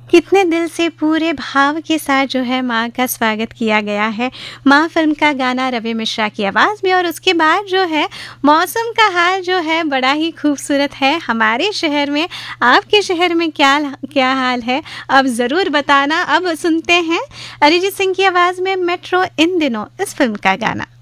कितने दिल से पूरे भाव के साथ जो है माँ का स्वागत किया गया है। माँ फिल्म का गाना रवि मिश्रा की आवाज़ में, और उसके बाद जो है मौसम का हाल जो है बड़ा ही खूबसूरत है हमारे शहर में। आपके शहर में क्या क्या हाल है, अब ज़रूर बताना। अब सुनते हैं अरिजीत सिंह की आवाज़ में मेट्रो इन दिनों इस फिल्म का गाना।